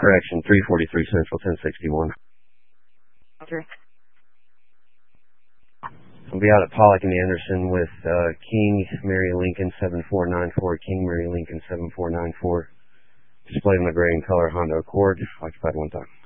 Correction, 343 Central, 1061. Okay. I'll be out at Pollock and Anderson with King, Mary Lincoln 7494, King, Mary Lincoln 7494. Displayed in the gray and color Honda Accord, occupied one time.